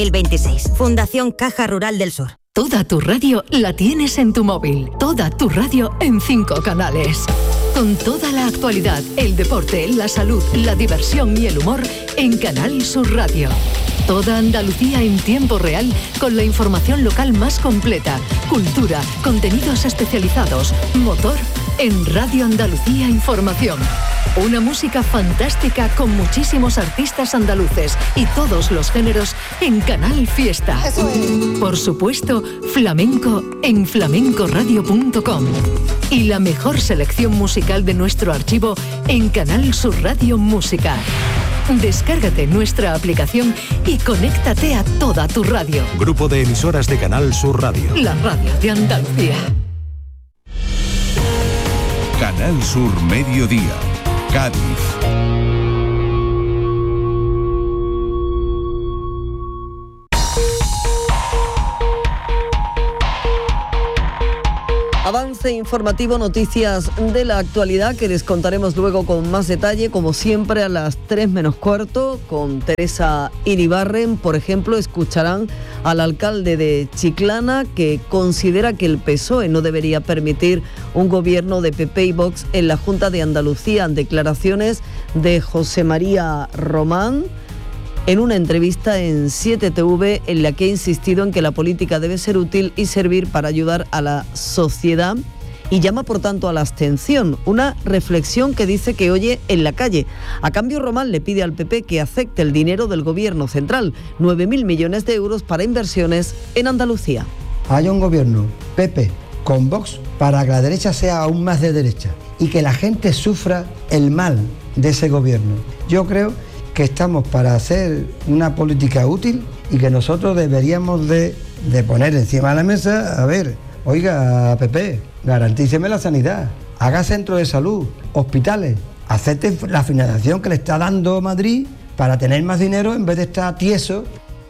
El 26. Fundación Caja Rural del Sur. Toda tu radio la tienes en tu móvil. Toda tu radio en 5 canales. Con toda la actualidad, el deporte, la salud, la diversión y el humor en Canal Sur Radio. Toda Andalucía en tiempo real con la información local más completa, cultura, contenidos especializados, motor en Radio Andalucía Información. Una música fantástica con muchísimos artistas andaluces y todos los géneros en Canal Fiesta. Eso es. Por supuesto, flamenco en flamencoradio.com. Y la mejor selección musical de nuestro archivo en Canal Sur Radio Música. Descárgate nuestra aplicación y conéctate a toda tu radio. Grupo de emisoras de Canal Sur Radio. La radio de Andalucía. Canal Sur Mediodía, Cádiz. Avance informativo, noticias de la actualidad que les contaremos luego con más detalle, como siempre a las 3 menos cuarto, con Teresa Iribarren. Por ejemplo, escucharán al alcalde de Chiclana, que considera que el PSOE no debería permitir un gobierno de PP y Vox en la Junta de Andalucía. Declaraciones de José María Román en una entrevista en 7TV, en la que ha insistido en que la política debe ser útil y servir para ayudar a la sociedad, y llama por tanto a la abstención, una reflexión que dice que oye en la calle. A cambio, Román le pide al PP que acepte el dinero del gobierno central, 9.000 millones de euros para inversiones en Andalucía. Haya un gobierno PP con Vox para que la derecha sea aún más de derecha y que la gente sufra el mal de ese gobierno. Yo creo que estamos para hacer una política útil y que nosotros deberíamos de poner encima de la mesa, a ver, oiga, PP, garantíceme la sanidad, haga centros de salud, hospitales, acepte la financiación que le está dando Madrid para tener más dinero en vez de estar tieso.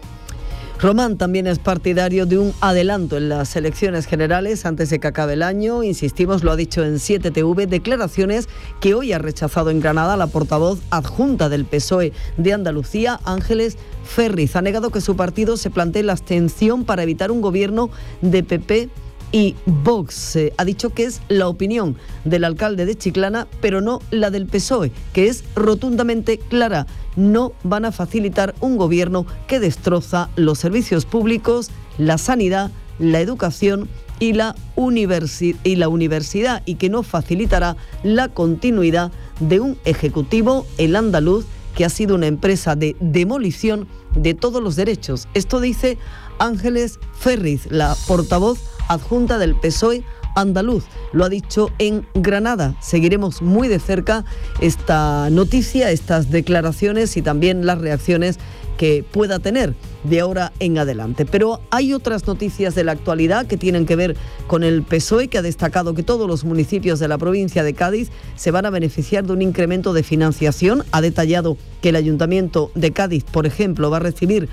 Román también es partidario de un adelanto en las elecciones generales antes de que acabe el año. Insistimos, lo ha dicho en 7TV, declaraciones que hoy ha rechazado en Granada la portavoz adjunta del PSOE de Andalucía, Ángeles Ferriz. Ha negado que su partido se plantee la abstención para evitar un gobierno de PP y Vox. Ha dicho que es la opinión del alcalde de Chiclana, pero no la del PSOE, que es rotundamente clara. No van a facilitar un gobierno que destroza los servicios públicos, la sanidad, la educación y la universidad, y que no facilitará la continuidad de un ejecutivo, el andaluz, que ha sido una empresa de demolición de todos los derechos. Esto dice Ángeles Ferriz, la portavoz adjunta del PSOE andaluz. Lo ha dicho en Granada. Seguiremos muy de cerca esta noticia, estas declaraciones y también las reacciones que pueda tener de ahora en adelante. Pero hay otras noticias de la actualidad que tienen que ver con el PSOE, que ha destacado que todos los municipios de la provincia de Cádiz se van a beneficiar de un incremento de financiación. Ha detallado que el Ayuntamiento de Cádiz, por ejemplo, va a recibir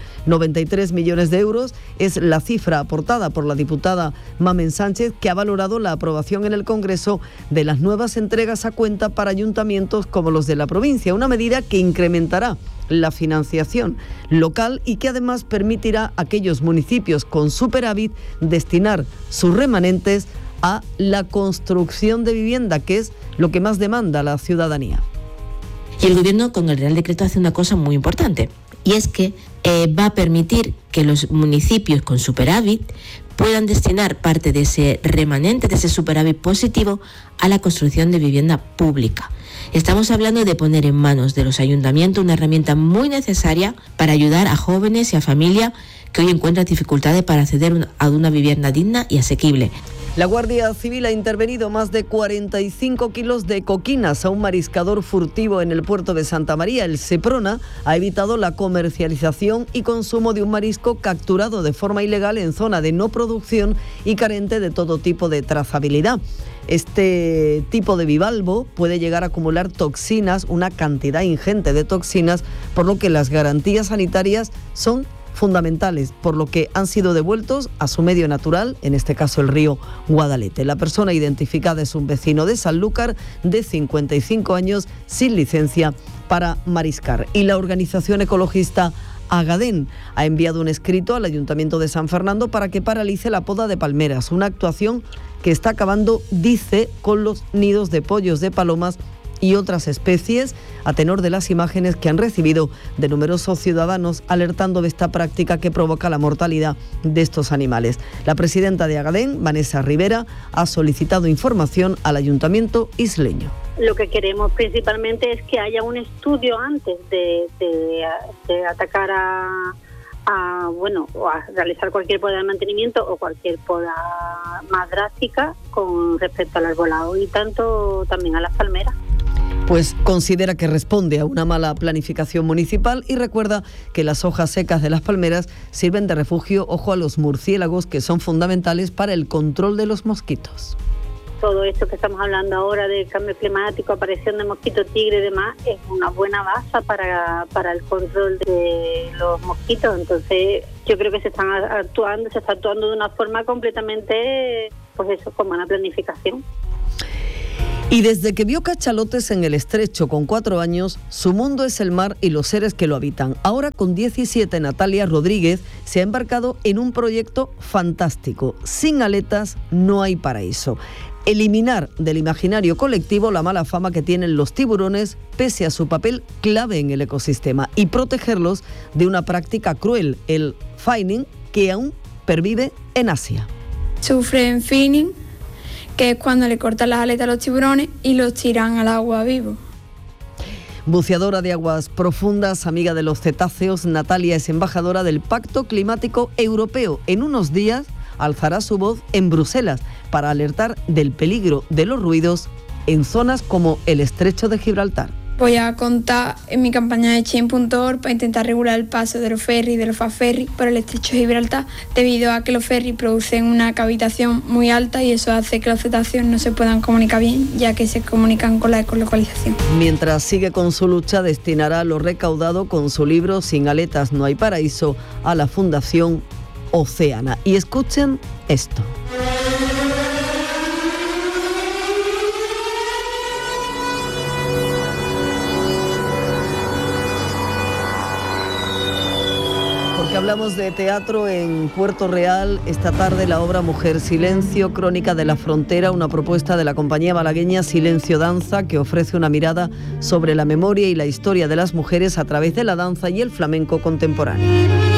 93 millones de euros. Es la cifra aportada por la diputada Mamen Sánchez, que ha valorado la aprobación en el Congreso de las nuevas entregas a cuenta para ayuntamientos como los de la provincia, una medida que incrementará la financiación local y que además permitirá a aquellos municipios con superávit destinar sus remanentes a la construcción de vivienda, que es lo que más demanda la ciudadanía. Y el Gobierno con el Real Decreto hace una cosa muy importante, y es que va a permitir que los municipios con superávit puedan destinar parte de ese remanente, de ese superávit positivo, a la construcción de vivienda pública. Estamos hablando de poner en manos de los ayuntamientos una herramienta muy necesaria para ayudar a jóvenes y a familias que hoy encuentran dificultades para acceder a una vivienda digna y asequible. La Guardia Civil ha intervenido más de 45 kilos de coquinas a un mariscador furtivo en el puerto de Santa María. El Seprona ha evitado la comercialización y consumo de un marisco capturado de forma ilegal en zona de no producción y carente de todo tipo de trazabilidad. Este tipo de bivalvo puede llegar a acumular toxinas, una cantidad ingente de toxinas, por lo que las garantías sanitarias son fundamentales, por lo que han sido devueltos a su medio natural, en este caso el río Guadalete. La persona identificada es un vecino de Sanlúcar de 55 años sin licencia para mariscar. Y la organización ecologista Agadén ha enviado un escrito al Ayuntamiento de San Fernando para que paralice la poda de palmeras, una actuación que está acabando, dice, con los nidos de pollos de palomas y otras especies, a tenor de las imágenes que han recibido de numerosos ciudadanos alertando de esta práctica que provoca la mortalidad de estos animales. La presidenta de Agadén, Vanessa Rivera, ha solicitado información al Ayuntamiento isleño. Lo que queremos principalmente es que haya un estudio antes de atacar a realizar cualquier poda de mantenimiento o cualquier poda más drástica con respecto al arbolado y tanto también a las palmeras. Pues considera que responde a una mala planificación municipal y recuerda que las hojas secas de las palmeras sirven de refugio, ojo, a los murciélagos, que son fundamentales para el control de los mosquitos. Todo esto que estamos hablando ahora de cambio climático, aparición de mosquitos tigre y demás, es una buena base para el control de los mosquitos. Entonces yo creo que se está actuando de una forma completamente, pues eso, con buena planificación. Y desde que vio cachalotes en el estrecho con 4 años, su mundo es el mar y los seres que lo habitan. Ahora, con 17, Natalia Rodríguez se ha embarcado en un proyecto fantástico. Sin aletas no hay paraíso. Eliminar del imaginario colectivo la mala fama que tienen los tiburones, pese a su papel clave en el ecosistema, y protegerlos de una práctica cruel, el finning, que aún pervive en Asia. Sufren finning, que es cuando le cortan las aletas a los tiburones y los tiran al agua vivos. Buceadora de aguas profundas, amiga de los cetáceos, Natalia es embajadora del Pacto Climático Europeo. En unos días alzará su voz en Bruselas para alertar del peligro de los ruidos en zonas como el Estrecho de Gibraltar. Voy a contar en mi campaña de Change.org para intentar regular el paso de los ferries y de los fast ferries por el Estrecho de Gibraltar, debido a que los ferries producen una cavitación muy alta y eso hace que los cetáceos no se puedan comunicar bien, ya que se comunican con la ecolocalización. Mientras sigue con su lucha, destinará lo recaudado con su libro Sin aletas no hay paraíso a la Fundación Oceana. Y escuchen esto. Porque hablamos de teatro en Puerto Real. Esta tarde la obra Mujer Silencio, Crónica de la Frontera, una propuesta de la compañía malagueña Silencio Danza, que ofrece una mirada sobre la memoria y la historia de las mujeres a través de la danza y el flamenco contemporáneo.